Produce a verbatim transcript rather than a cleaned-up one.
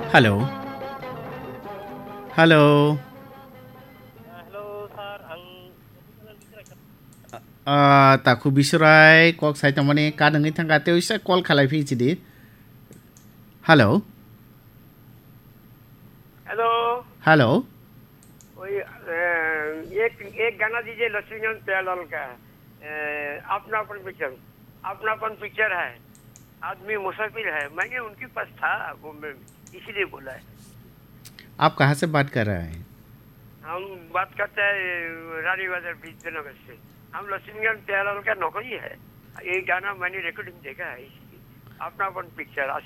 Hello hello hello sir, ang आ ताकु बिसराय कक site माने का नङै थांगा तेव इसे कल खालाय फैचिदि हेलो हेलो हेलो वही अ, एक एक गाना दीजिए लक्ष्मीकांत प्यालाल का अ, अपनापन पिक्चर अपनापन पिक्चर है आदमी मुसाफिर है मैंने उनके पास था बॉम्बे में इसीलिए बोला है। आप कहाँ से बात कर रहे हैं हम बात करते हैं रानी बाजार विद्यानगर से। हम लक्ष्मीकांत प्यालाल का नौकरी है। ये गाना मैंने रिकॉर्डिंग देखा है इसीलिए अपनापन पिक्चर